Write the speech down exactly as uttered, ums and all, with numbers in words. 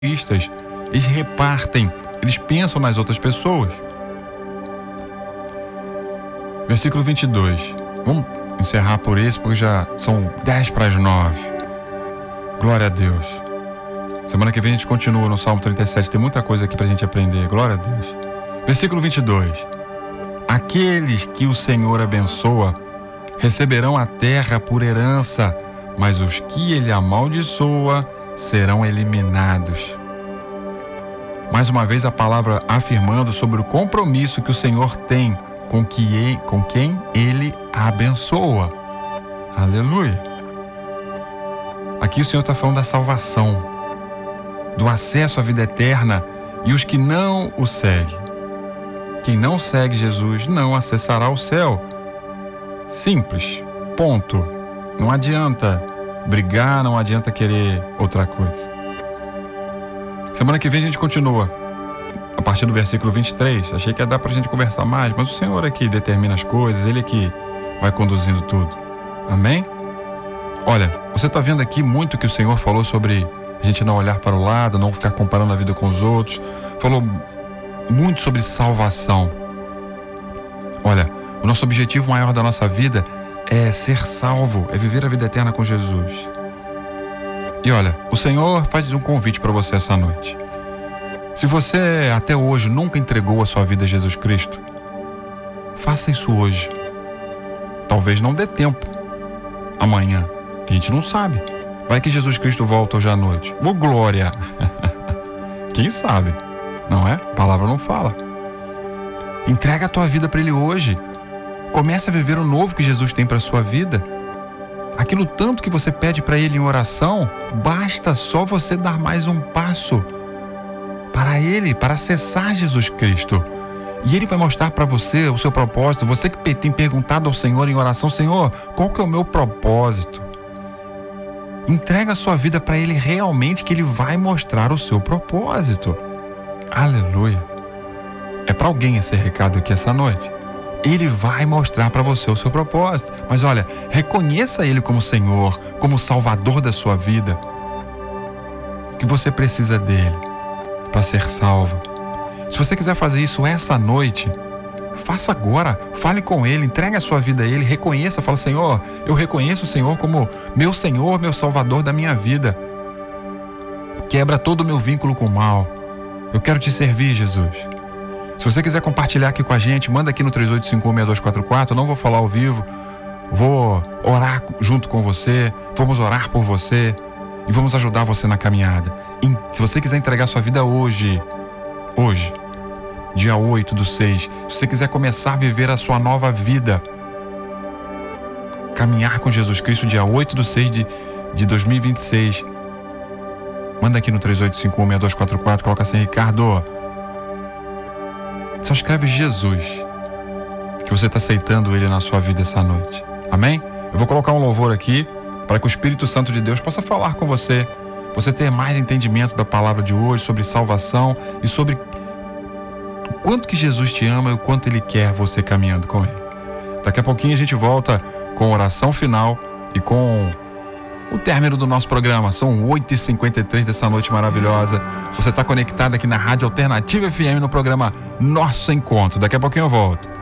egoístas, eles repartem, eles pensam nas outras pessoas. Versículo vinte e dois. Vamos encerrar por esse, porque já são dez para as nove. Glória a Deus. Semana que vem a gente continua no Salmo trinta e sete. Tem muita coisa aqui para a gente aprender. Glória a Deus. Versículo vinte e dois. Aqueles que o Senhor abençoa receberão a terra por herança, mas os que ele amaldiçoa serão eliminados. Mais uma vez a palavra afirmando sobre o compromisso que o Senhor tem com, que, com quem ele abençoa. Aleluia. Aqui o Senhor está falando da salvação, do acesso à vida eterna e os que não o seguem. Quem não segue Jesus não acessará o céu. Simples. Ponto. Não adianta brigar, não adianta querer outra coisa. Semana que vem a gente continua a partir do versículo vinte e três. Achei que ia dar pra gente conversar mais, mas o Senhor é que determina as coisas, Ele é que vai conduzindo tudo. Amém? Olha, você tá vendo aqui muito que o Senhor falou sobre a gente não olhar para o lado, não ficar comparando a vida com os outros. Falou muito sobre salvação. Olha, o nosso objetivo maior da nossa vida é ser salvo, é viver a vida eterna com Jesus. E olha, o Senhor faz um convite para você essa noite. Se você até hoje nunca entregou a sua vida a Jesus Cristo, faça isso hoje. Talvez não dê tempo amanhã, a gente não sabe. Vai que Jesus Cristo volta hoje à noite. Ô glória! Quem sabe, não é? A palavra não fala. Entrega a tua vida para Ele hoje. Comece a viver o novo que Jesus tem para a sua vida. Aquilo tanto que você pede para Ele em oração, basta só você dar mais um passo para Ele, para acessar Jesus Cristo. E Ele vai mostrar para você o seu propósito. Você que tem perguntado ao Senhor em oração: Senhor, qual que é o meu propósito? Entrega a sua vida para Ele realmente, que Ele vai mostrar o seu propósito. Aleluia. É para alguém esse recado aqui essa noite. Ele vai mostrar para você o seu propósito. Mas olha, reconheça Ele como Senhor, como Salvador da sua vida. Que você precisa dEle para ser salvo. Se você quiser fazer isso essa noite, faça agora. Fale com Ele, entregue a sua vida a Ele, reconheça, fala: Senhor, eu reconheço o Senhor como meu Senhor, meu Salvador da minha vida. Quebra todo o meu vínculo com o mal. Eu quero te servir, Jesus. Se você quiser compartilhar aqui com a gente, manda aqui no três oito cinco um, seis dois quatro quatro. Eu não vou falar ao vivo, vou orar junto com você, vamos orar por você e vamos ajudar você na caminhada. E se você quiser entregar sua vida hoje, hoje, dia oito do seis, se você quiser começar a viver a sua nova vida, caminhar com Jesus Cristo dia oito do seis de, de dois mil e vinte e seis, manda aqui no três oito cinco um, seis dois quatro quatro, coloca assim: Ricardo, só escreve Jesus, que você está aceitando Ele na sua vida essa noite. Amém? Eu vou colocar um louvor aqui para que o Espírito Santo de Deus possa falar com você, você ter mais entendimento da palavra de hoje, sobre salvação e sobre o quanto que Jesus te ama e o quanto Ele quer você caminhando com Ele. Daqui a pouquinho a gente volta com a oração final e com o término do nosso programa. São oito e cinquenta e três dessa noite maravilhosa. Você está conectado aqui na Rádio Alternativa F M no programa Nosso Encontro. Daqui a pouquinho eu volto.